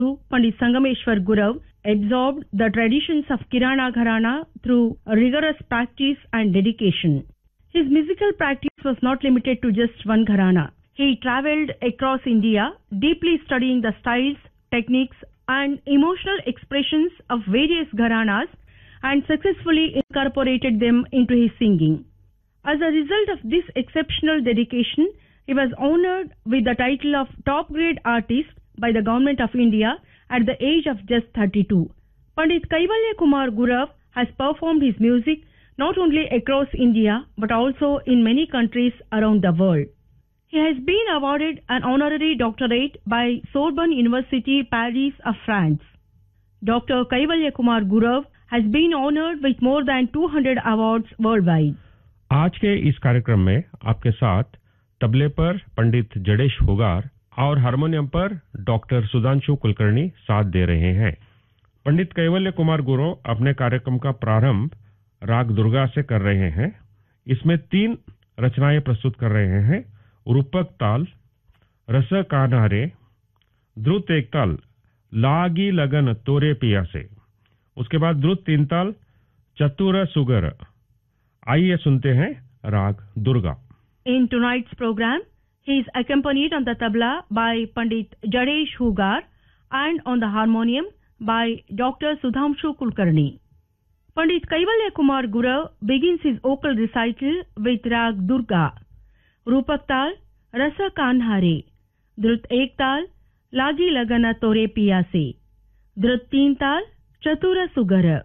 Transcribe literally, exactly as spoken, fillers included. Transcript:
Pandit Sangameshwar Gurav absorbed the traditions of Kirana Gharana through rigorous practice and dedication. His musical practice was not limited to just one gharana. He travelled across India, deeply studying the styles, techniques and emotional expressions of various gharanas and successfully incorporated them into his singing. As a result of this exceptional dedication, he was honoured with the title of Top Grade Artist by the Government of India at the age of just thirty-two. Pandit Kaivalya Kumar Gurav has performed his music not only across India but also in many countries around the world. He has been awarded an honorary doctorate by Sorbonne University, Paris of France. Doctor Kaivalya Kumar Gurav has been honoured with more than two hundred awards worldwide. आज के इस कार्यक्रम में आपके साथ तबले पर पंडित जडेश हुगार और हारमोनियम पर डॉक्टर सुधांशु कुलकर्णी साथ दे रहे हैं। पंडित कैवल्य कुमार गुरु अपने कार्यक्रम का प्रारंभ राग दुर्गा से कर रहे हैं। इसमें तीन रचनाएं प्रस्तुत कर रहे हैं। रूपक ताल, रस कान्हारे, द्रुत एक ताल, लागी लगन तोरे पिया से। उसके बाद द्रुत तीन ताल, चतुर सुगर। आइए सुनते हैं राग Durga. In tonight's program, he is accompanied on the tabla by Pandit Jadesh Hugar and on the harmonium by Doctor Sudhamshu Kulkarni. Pandit Kaivalya Kumar Gurav begins his vocal recital with Rag Durga, Rupak Tal, Rasa Kanhare, Drut Ek Tal, Lagi Lagana Tore Piya Se, Drut Teen Tal, Chatura Sugara.